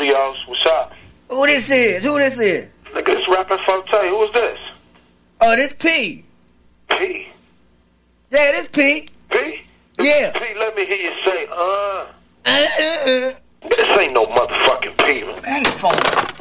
studios. What's up? Who this is? Nigga, this Rapping Forte. Who is this? Oh, this P. P? Yeah, this P. P? Yeah. P, let me hear you say, This ain't no motherfucking P, man. Hang the phone.